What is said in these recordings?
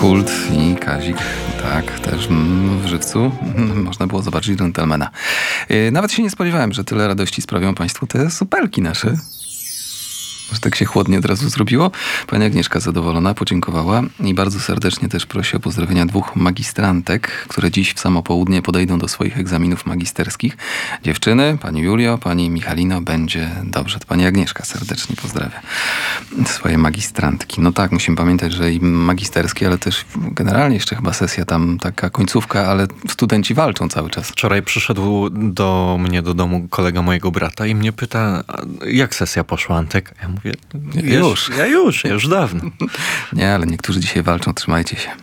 Kult i Kazik, tak, też w żywcu można było zobaczyć Gentlemana. Nawet się nie spodziewałem, że tyle radości sprawią Państwu te supelki nasze. Że tak się chłodnie od razu zrobiło. Pani Agnieszka zadowolona, podziękowała i bardzo serdecznie też prosi o pozdrowienia 2 magistrantek, które dziś w samo południe podejdą do swoich egzaminów magisterskich. Dziewczyny, pani Julio, pani Michalino, będzie dobrze. To pani Agnieszka serdecznie pozdrawia swoje magistrantki. No tak, musimy pamiętać, że i magisterskie, ale też generalnie jeszcze chyba sesja tam taka końcówka, ale studenci walczą cały czas. Wczoraj przyszedł do mnie do domu kolega mojego brata i mnie pyta, jak sesja poszła, Antek? Ja mówię, już dawno. Nie, ale niektórzy dzisiaj walczą, trzymajcie się.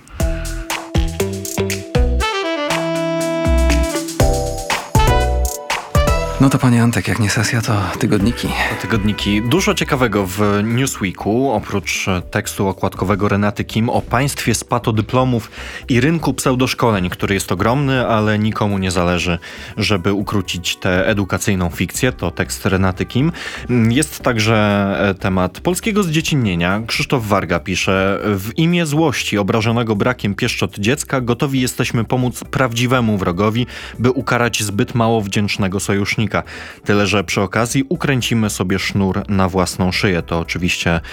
No to panie Antek, jak nie sesja, to tygodniki. Tygodniki. Dużo ciekawego w Newsweeku, oprócz tekstu okładkowego Renaty Kim o państwie z patodyplomów i rynku pseudoszkoleń, który jest ogromny, ale nikomu nie zależy, żeby ukrócić tę edukacyjną fikcję. To tekst Renaty Kim. Jest także temat polskiego zdziecinnienia. Krzysztof Warga pisze: w imię złości obrażonego brakiem pieszczot dziecka gotowi jesteśmy pomóc prawdziwemu wrogowi, by ukarać zbyt mało wdzięcznego sojusznika. Tyle, że przy okazji ukręcimy sobie sznur na własną szyję. To oczywiście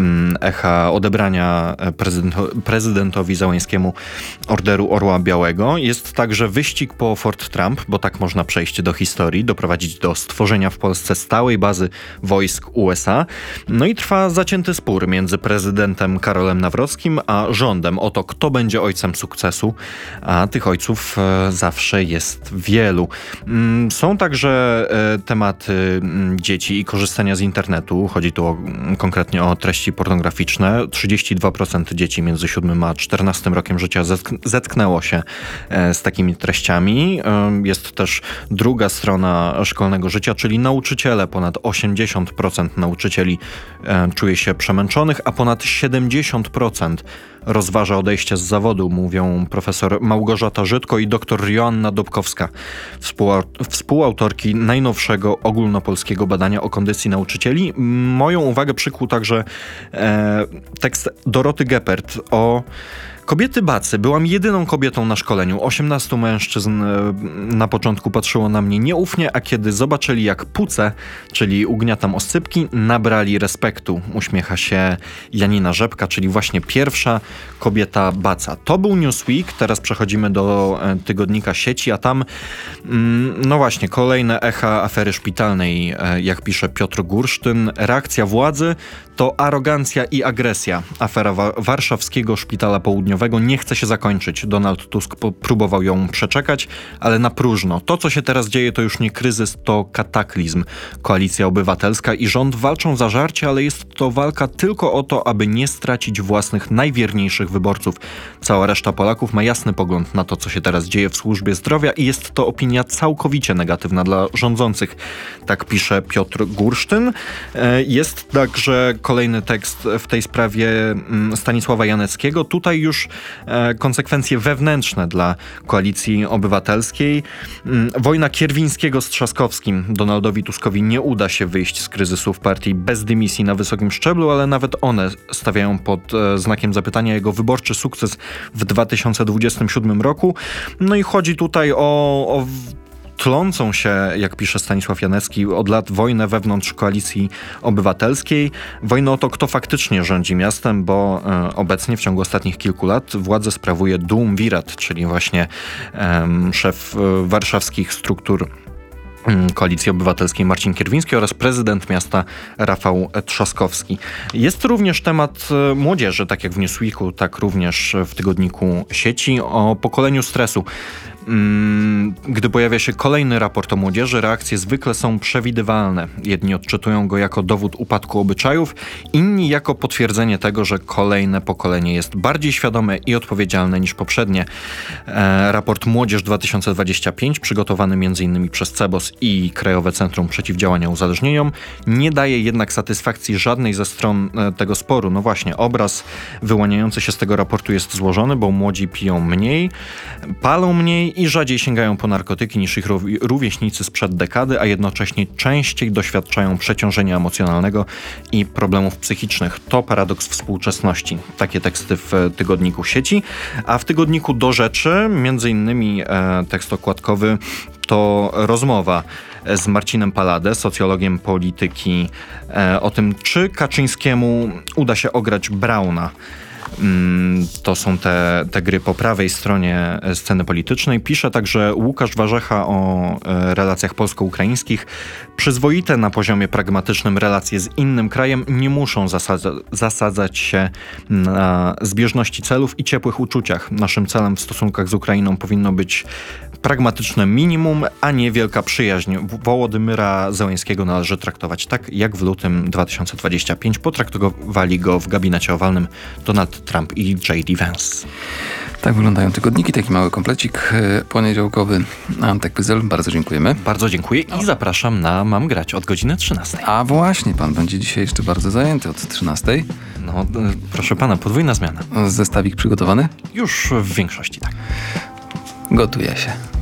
echa odebrania prezydentowi Załęskiemu Orderu Orła Białego. Jest także wyścig po Fort Trump, bo tak można przejść do historii, doprowadzić do stworzenia w Polsce stałej bazy wojsk USA. No i trwa zacięty spór między prezydentem Karolem Nawrockim a rządem o to, kto będzie ojcem sukcesu, a tych ojców zawsze jest wielu. Są także tematy dzieci i korzystania z internetu. Chodzi tu konkretnie o treści pornograficzne. 32% dzieci między 7 a 14 rokiem życia zetknęło się z takimi treściami. Jest też druga strona szkolnego życia, czyli nauczyciele. Ponad 80% nauczycieli czuje się przemęczonych, a ponad 70% rozważa odejście z zawodu, mówią profesor Małgorzata Żydko i dr Joanna Dobkowska, współautorki najnowszego ogólnopolskiego badania o kondycji nauczycieli. Moją uwagę przykuł także tekst Doroty Geppert o kobiety bacy. Byłam jedyną kobietą na szkoleniu. 18 mężczyzn na początku patrzyło na mnie nieufnie, a kiedy zobaczyli, jak pucę, czyli ugniatam oscypki, nabrali respektu. Uśmiecha się Janina Rzepka, czyli właśnie pierwsza kobieta baca. To był Newsweek. Teraz przechodzimy do tygodnika Sieci, a tam no właśnie, kolejne echa afery szpitalnej, jak pisze Piotr Gursztyn. Reakcja władzy to arogancja i agresja. Afera warszawskiego szpitala południowego nie chce się zakończyć. Donald Tusk próbował ją przeczekać, ale na próżno. To, co się teraz dzieje, to już nie kryzys, to kataklizm. Koalicja Obywatelska i rząd walczą za żarcie, ale jest to walka tylko o to, aby nie stracić własnych najwierniejszych wyborców. Cała reszta Polaków ma jasny pogląd na to, co się teraz dzieje w służbie zdrowia i jest to opinia całkowicie negatywna dla rządzących. Tak pisze Piotr Gursztyn. Jest także kolejny tekst w tej sprawie Stanisława Janeckiego. Tutaj już konsekwencje wewnętrzne dla Koalicji Obywatelskiej. Wojna Kierwińskiego z Trzaskowskim. Donaldowi Tuskowi nie uda się wyjść z kryzysu w partii bez dymisji na wysokim szczeblu, ale nawet one stawiają pod znakiem zapytania jego wyborczy sukces w 2027 roku. No i chodzi tutaj o tlącą się, jak pisze Stanisław Janecki, od lat wojnę wewnątrz Koalicji Obywatelskiej. Wojnę o to, kto faktycznie rządzi miastem, bo obecnie w ciągu ostatnich kilku lat władzę sprawuje duumvirat, czyli właśnie szef warszawskich struktur Koalicji Obywatelskiej Marcin Kierwiński oraz prezydent miasta Rafał Trzaskowski. Jest również temat młodzieży, tak jak w Newsweeku, tak również w tygodniku Sieci, o pokoleniu stresu. Gdy pojawia się kolejny raport o młodzieży, reakcje zwykle są przewidywalne. Jedni odczytują go jako dowód upadku obyczajów, inni jako potwierdzenie tego, że kolejne pokolenie jest bardziej świadome i odpowiedzialne niż poprzednie. Raport Młodzież 2025, przygotowany m.in. przez CEBOS i Krajowe Centrum Przeciwdziałania Uzależnieniom, nie daje jednak satysfakcji żadnej ze stron tego sporu. No właśnie, obraz wyłaniający się z tego raportu jest złożony, bo młodzi piją mniej, palą mniej i rzadziej sięgają po narkotyki niż ich rówieśnicy sprzed dekady, a jednocześnie częściej doświadczają przeciążenia emocjonalnego i problemów psychicznych. To paradoks współczesności. Takie teksty w tygodniku Sieci, a w tygodniku Do Rzeczy, między innymi tekst okładkowy, to rozmowa z Marcinem Pallade, socjologiem polityki, o tym, czy Kaczyńskiemu uda się ograć Brauna. To są te gry po prawej stronie sceny politycznej. Pisze także Łukasz Warzecha o relacjach polsko-ukraińskich. Przyzwoite na poziomie pragmatycznym relacje z innym krajem nie muszą zasadzać się na zbieżności celów i ciepłych uczuciach. Naszym celem w stosunkach z Ukrainą powinno być pragmatyczne minimum, a nie wielka przyjaźń. Wołodymyra Zełenskiego należy traktować tak, jak w lutym 2025 potraktowali go w gabinecie owalnym Donald Trump i J.D. Vance. Tak wyglądają tygodniki, taki mały komplecik poniedziałkowy. Antek Pyzel, bardzo dziękujemy. Bardzo dziękuję i zapraszam na Mam Grać od godziny 13. A właśnie, pan będzie dzisiaj jeszcze bardzo zajęty od 13. No, proszę pana, podwójna zmiana. Zestawik przygotowany? Już w większości tak. Gotuje się.